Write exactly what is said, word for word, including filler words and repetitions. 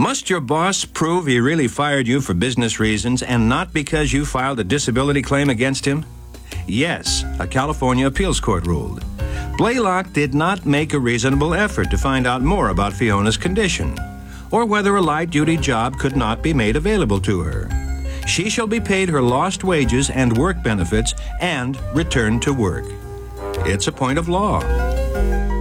Must your boss prove he really fired you for business reasons and not because you filed a disability claim against him? Yes, a California appeals court ruled. Blaylock did not make a reasonable effort to find out more about Fiona's condition, or whether a light-duty job could not be made available to her. She shall be paid her lost wages and work benefits and return to work. It's a point of law.